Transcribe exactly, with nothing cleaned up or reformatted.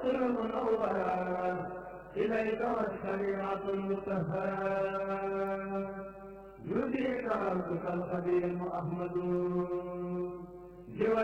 المنورة إليك والشريعة المطهرة يديك ربك القديم أحمد